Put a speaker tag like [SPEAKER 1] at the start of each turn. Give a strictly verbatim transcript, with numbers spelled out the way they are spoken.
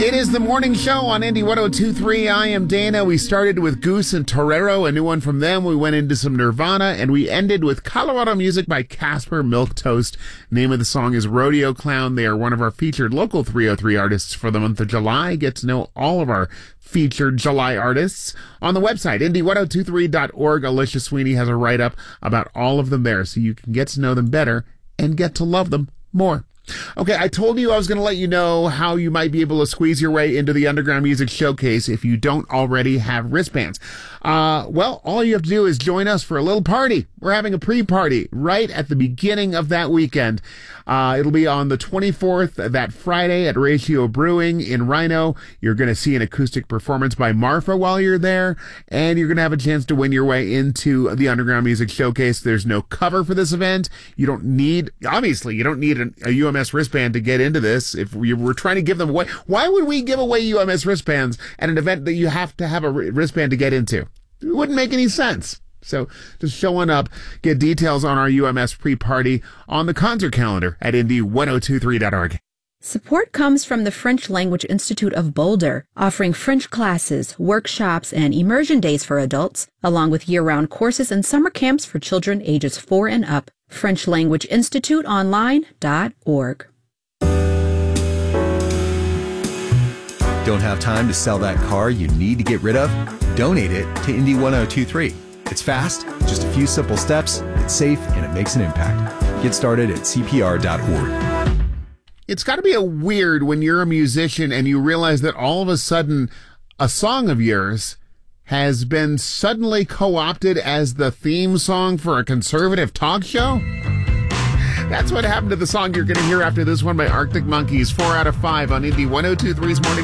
[SPEAKER 1] It is the morning show on Indy one oh two point three. I am Dana. We started with Goose and Torero, a new one from them. We went into some Nirvana, and we ended with Colorado music by Casper Milquetoast. Name of the song is Rodeo Clown. They are one of our featured local three oh three artists for the month of July. Get to know all of our featured July artists on the website, indy ten twenty-three dot org. Alicia Sweeney has a write-up about all of them there, so you can get to know them better and get to love them more. Okay, I told you I was going to let you know how you might be able to squeeze your way into the Underground Music Showcase if you don't already have wristbands. Uh, well, all you have to do is join us for a little party. We're having a pre-party right at the beginning of that weekend. Uh, it'll be on the twenty-fourth, that Friday at Ratio Brewing in Rhino. You're going to see an acoustic performance by Marfa while you're there, and you're going to have a chance to win your way into the Underground Music Showcase. There's no cover for this event. You don't need, obviously, you don't need an, a U M S wristband to get into this. If we were trying to give them away, why would we give away U M S wristbands at an event that you have to have a wristband to get into? It wouldn't make any sense. So just showing up, get details on our U M S pre-party on the concert calendar at indy ten twenty-three dot org.
[SPEAKER 2] Support comes from the French Language Institute of Boulder, offering French classes, workshops, and immersion days for adults, along with year-round courses and summer camps for children ages four and up. French Language Institute Online dot org.
[SPEAKER 3] Don't have time to sell that car you need to get rid of? Donate it to Indy ten twenty-three. It's fast, just a few simple steps, it's safe, and it makes an impact. Get started at c p r dot org.
[SPEAKER 1] It's got to be a weird when you're a musician and you realize that all of a sudden a song of yours has been suddenly co-opted as the theme song for a conservative talk show. That's what happened to the song you're going to hear after this one by Arctic Monkeys. Four out of five on Indy ten twenty-three's Morning